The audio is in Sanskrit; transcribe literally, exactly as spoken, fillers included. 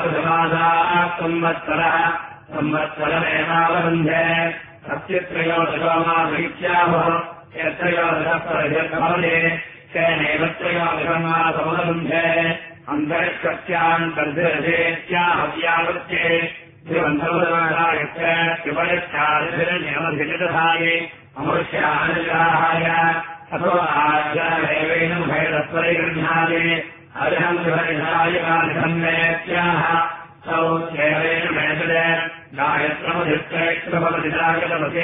चतुर्मासाः संवत्सरः संवत्सरमेवावरुन्धे सत्यत्रयोदशमासैत्याहुः यत्रयोदशप्रभवते तेनैव त्रयोदशमासमवरुन्धे अन्तरिक्षस्यान्तर्दिरसेत्याहव्यावृत्ते त्रिबन्धवदायस्य त्रिपयश्चादिनियमधिजधाये अमृष्यानुग्राहाय अथो आचार्येण भैरस्वरिगृह्णादे अर्हम् विभरिधायकानिधन्वेत्याह सौ देवेन मेषदे गायत्रमधिष्ठैत्रभवतिदागतमसि